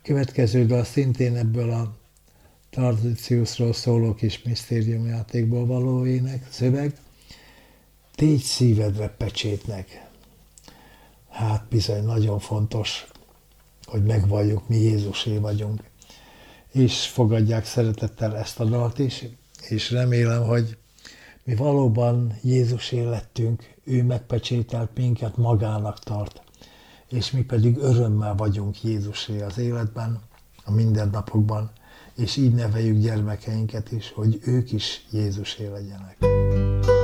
Következő dal szintén ebből a Tartisiusról szóló kis misztériumjátékból való ének, szöveg. Tégy szívedre pecsétnek. Hát bizony nagyon fontos, hogy megvalljuk, mi Jézusé vagyunk. És fogadják szeretettel ezt a dalt is, és remélem, hogy mi valóban Jézusé lettünk, ő megpecsételt minket, magának tart, és mi pedig örömmel vagyunk Jézusé az életben, a mindennapokban, és így neveljük gyermekeinket is, hogy ők is Jézusé legyenek.